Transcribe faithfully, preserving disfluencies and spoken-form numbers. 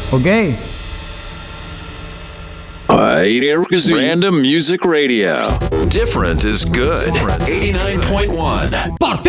Ok. Random Music Radio. Different is good. eighty-nine point one.